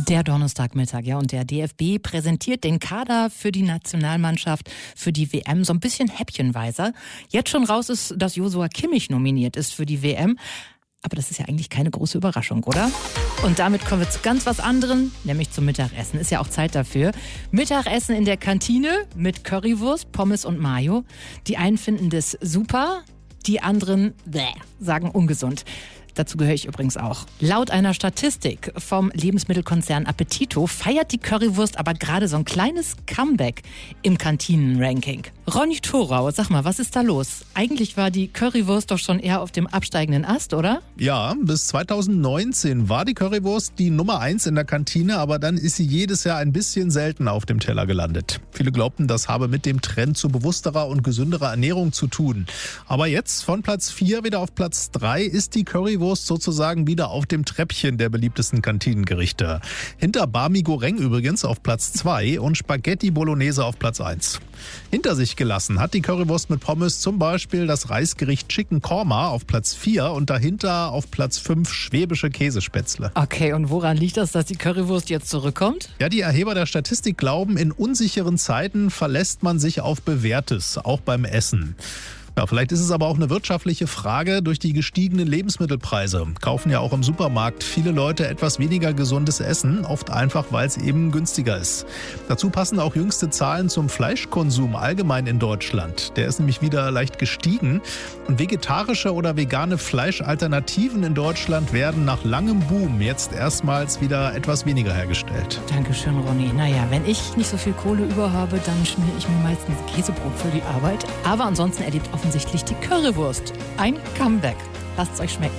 Der Donnerstagmittag, ja, und der DFB präsentiert den Kader für die Nationalmannschaft für die WM so ein bisschen häppchenweiser. Jetzt schon raus ist, dass Joshua Kimmich nominiert ist für die WM. Aber das ist ja eigentlich keine große Überraschung, oder? Und damit kommen wir zu ganz was anderem, nämlich zum Mittagessen. Ist ja auch Zeit dafür. Mittagessen in der Kantine mit Currywurst, Pommes und Mayo. Die einen finden das super, die anderen sagen ungesund. Dazu gehöre ich übrigens auch. Laut einer Statistik vom Lebensmittelkonzern Appetito feiert die Currywurst aber gerade so ein kleines Comeback im Kantinenranking. Ronny Thorau, sag mal, was ist da los? Eigentlich war die Currywurst doch schon eher auf dem absteigenden Ast, oder? Ja, bis 2019 war die Currywurst die Nummer 1 in der Kantine, aber dann ist sie jedes Jahr ein bisschen seltener auf dem Teller gelandet. Viele glaubten, das habe mit dem Trend zu bewussterer und gesünderer Ernährung zu tun. Aber jetzt von Platz 4 wieder auf Platz 3 ist die Currywurst sozusagen wieder auf dem Treppchen der beliebtesten Kantinengerichte. Hinter Barmi Goreng übrigens auf Platz 2 und Spaghetti Bolognese auf Platz 1. Hinter sich gelassen hat die Currywurst mit Pommes zum Beispiel das Reisgericht Chicken Korma auf Platz 4 und dahinter auf Platz 5 schwäbische Käsespätzle. Okay, und woran liegt das, dass die Currywurst jetzt zurückkommt? Ja, die Erheber der Statistik glauben, in unsicheren Zeiten verlässt man sich auf Bewährtes, auch beim Essen. Ja, vielleicht ist es aber auch eine wirtschaftliche Frage. Durch die gestiegenen Lebensmittelpreise kaufen ja auch im Supermarkt viele Leute etwas weniger gesundes Essen, oft einfach, weil es eben günstiger ist. Dazu passen auch jüngste Zahlen zum Fleischkonsum allgemein in Deutschland. Der ist nämlich wieder leicht gestiegen. Und vegetarische oder vegane Fleischalternativen in Deutschland werden nach langem Boom jetzt erstmals wieder etwas weniger hergestellt. Dankeschön, Ronny. Naja, wenn ich nicht so viel Kohle über habe, dann schmiere ich mir meistens Käsebrot für die Arbeit. Aber ansonsten erlebt offensichtlich die Currywurst ein Comeback. Lasst es euch schmecken.